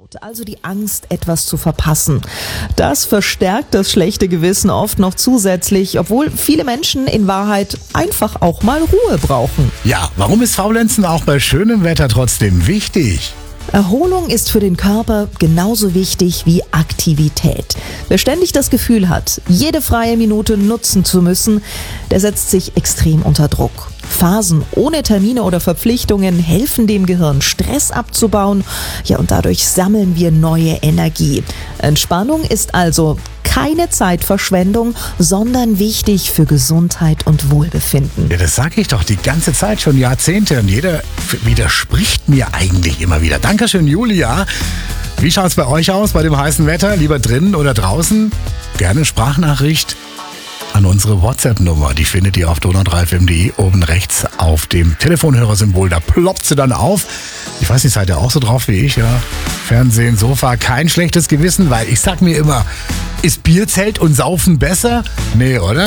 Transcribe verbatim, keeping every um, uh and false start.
Also die Angst, etwas zu verpassen. Das verstärkt das schlechte Gewissen oft noch zusätzlich, obwohl viele Menschen in Wahrheit einfach auch mal Ruhe brauchen. Ja, warum ist Faulenzen auch bei schönem Wetter trotzdem wichtig? Erholung ist für den Körper genauso wichtig wie Aktivität. Wer ständig das Gefühl hat, jede freie Minute nutzen zu müssen, der setzt sich extrem unter Druck. Phasen ohne Termine oder Verpflichtungen helfen dem Gehirn, Stress abzubauen. Ja, und dadurch sammeln wir neue Energie. Entspannung ist also keine Zeitverschwendung, sondern wichtig für Gesundheit und Wohlbefinden. Ja, das sage ich doch die ganze Zeit, schon Jahrzehnte. Und jeder widerspricht mir eigentlich immer wieder. Dankeschön, Julia. Wie schaut es bei euch aus, bei dem heißen Wetter? Lieber drinnen oder draußen? Gerne Sprachnachricht an unsere WhatsApp-Nummer. Die findet ihr auf donau drei f m punkt d e oben rechts auf dem Telefonhörersymbol. Da ploppt sie dann auf. Ich weiß nicht, seid ihr auch so drauf wie ich? Ja. Fernsehen, Sofa, kein schlechtes Gewissen, weil ich sag mir immer, ist Bierzelt und Saufen besser? Nee, oder?